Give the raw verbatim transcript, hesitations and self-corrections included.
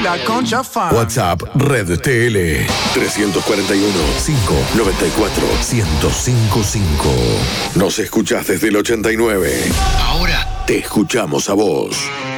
La Concha Fan. WhatsApp Red T L tres cuatro uno, cinco nueve cuatro, uno cero cinco cinco. Nos escuchás desde el ochenta y nueve. Ahora te escuchamos a vos.